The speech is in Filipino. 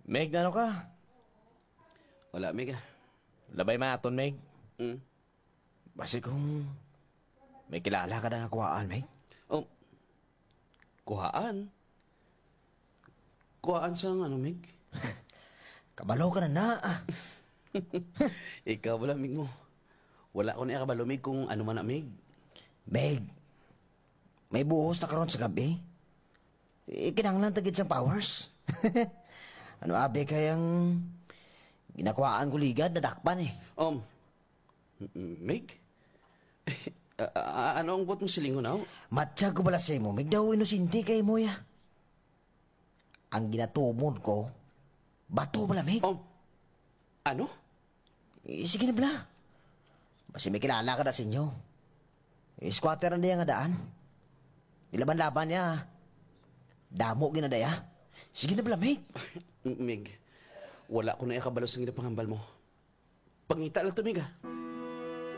Meg, ano ka? Wala, Mig. Labay maton, Meg. Hmm? Basi kung may kilala ka na nakuhaan, Meg. Oh, kuhaan? Kuhaan sa ano, Mig? Kabalo ka na. Ikaw wala, Mig mo. Wala ko na kabalo, Mig, kung ano man na, Mig. Meg, may buhos na karon sa gabi. Kinanglan tagid sa powers. Ano abe kayang ginakuhaan ko ligad na dakpan eh. Mig? Ano ang buot mong silingon na? Matsyag ko bala sa mo, Meg daw inusinti kay mo ya. Ang ginatumon ko, bato bala, Meg. Ano? Sige na bala. Basi may kilala ka na sa inyo. Squatter na nga daan. Nilaban-laban niya. Damo ginadaya. Sige na bala, Meg. Mig, wala ko na kabalo sa ginapangambal mo. Pangita lang to, Mig, ha?